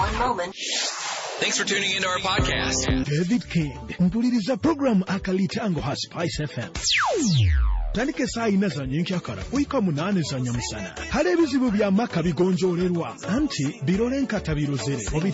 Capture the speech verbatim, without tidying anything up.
One moment. Thanks for tuning into our podcast. David King mpuliriza program akalitango ha Spice F M. Tandike saa ina za nyenkakala kuika munane za nyamusana. Hale bizibu bya maka bigonjolerwa anti birole nkata birozere.